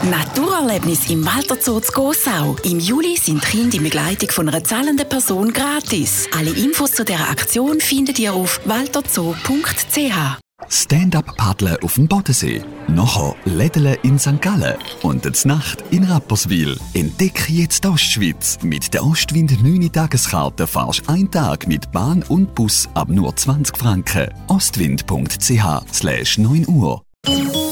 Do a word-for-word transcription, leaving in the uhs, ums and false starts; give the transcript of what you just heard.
Naturerlebnis im Walter Zoo zu Gossau. Im Juli sind Kinder in Begleitung von einer zahlenden Person gratis. Alle Infos zu dieser Aktion findet ihr auf walterzoo punkt c h. Stand-up-Paddeln auf dem Bodensee. Nachher Lädeln in Sankt Gallen. Und die Nacht in Rapperswil. Entdecke jetzt die Ostschweiz. Mit der Ostwind neun Tageskarte fahrst einen Tag mit Bahn und Bus ab nur zwanzig Franken. ostwind punkt c h slash neun Uhr.